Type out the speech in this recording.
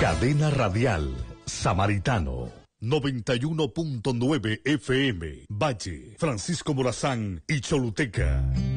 Cadena Radial Samaritano 91.9 FM Valle, Francisco Morazán y Choluteca.